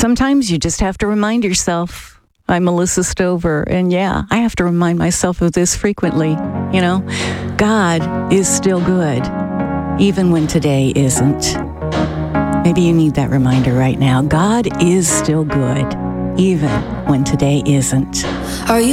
sometimes you just have to remind yourself. I'm Melissa Stover, and yeah, I have to remind myself of this frequently. You know, God is still good, even when today isn't. Maybe you need that reminder right now. God is still good, even when today isn't. Are you